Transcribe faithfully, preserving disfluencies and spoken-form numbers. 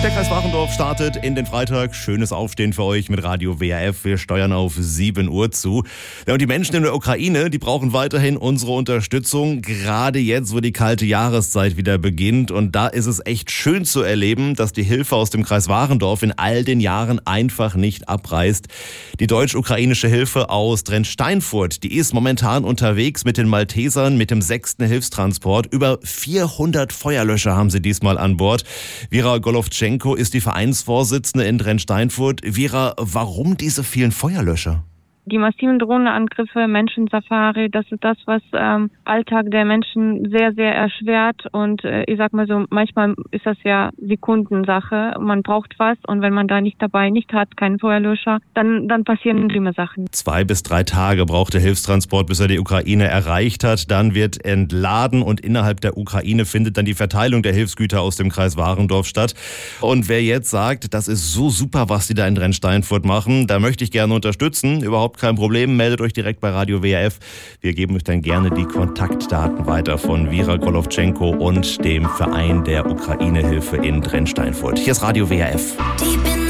Der Kreis Warendorf startet in den Freitag. Schönes Aufstehen für euch mit Radio W R F. Wir steuern auf sieben Uhr zu. Ja, und die Menschen in der Ukraine, die brauchen weiterhin unsere Unterstützung. Gerade jetzt, wo die kalte Jahreszeit wieder beginnt. Und da ist es echt schön zu erleben, dass die Hilfe aus dem Kreis Warendorf in all den Jahren einfach nicht abreißt. Die deutsch-ukrainische Hilfe aus Drensteinfurt, die ist momentan unterwegs mit den Maltesern, mit dem sechsten Hilfstransport. Über vierhundert Feuerlöscher haben sie diesmal an Bord. Vera Golovtschenko ist die Vereinsvorsitzende in Drensteinfurt. Vera, warum diese vielen Feuerlöscher? Die massiven Drohnenangriffe, Menschensafari, das ist das, was ähm, Alltag der Menschen sehr, sehr erschwert. Und äh, ich sag mal so, manchmal ist das ja Sekundensache. Man braucht was und wenn man da nicht dabei nicht hat, keinen Feuerlöscher, dann, dann passieren schlimme Sachen. Zwei bis drei Tage braucht der Hilfstransport, bis er die Ukraine erreicht hat. Dann wird entladen und innerhalb der Ukraine findet dann die Verteilung der Hilfsgüter aus dem Kreis Warendorf statt. Und wer jetzt sagt, das ist so super, was die da in Drensteinfurt machen, da möchte ich gerne unterstützen. Überhaupt kein Problem, meldet euch direkt bei Radio W R F. Wir geben euch dann gerne die Kontaktdaten weiter von Vera Golovtschenko und dem Verein der Ukraine-Hilfe in Drensteinfurt. Hier ist Radio W R F.